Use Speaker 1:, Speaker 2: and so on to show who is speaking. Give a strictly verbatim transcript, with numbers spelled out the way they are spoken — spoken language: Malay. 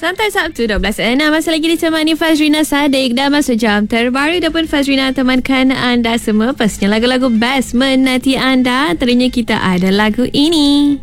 Speaker 1: Santai Sabtu dua belas enam masih lagi ditemani Fazrina Sadiq dan masuk jam terbaru dan pun Fazrina temankan anda semua pastinya lagu-lagu best menanti anda. Antaranya kita ada lagu ini.